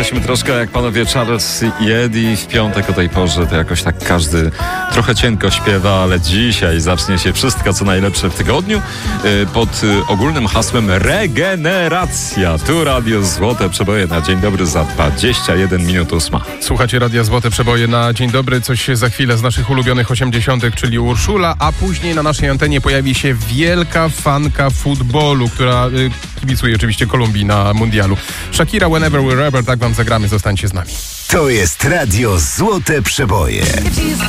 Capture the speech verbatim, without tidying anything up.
jesteśmy troszkę jak panowie Charles i Eddie. W piątek o tej porze to jakoś tak każdy trochę cienko śpiewa, ale dzisiaj zacznie się wszystko, co najlepsze w tygodniu pod ogólnym hasłem regeneracja. Tu Radio Złote Przeboje na dzień dobry za dwadzieścia jeden minut ósma. Słuchacie Radia Złote Przeboje na dzień dobry. Coś za chwilę z naszych ulubionych osiemdziesiątych, czyli Urszula, a później na naszej antenie pojawi się wielka fanka futbolu, która y, kibicuje oczywiście Kolumbii na mundialu. Shakira, Whenever, Wherever, tak wam zagramy, zostańcie z nami. To jest Radio Złote Przeboje.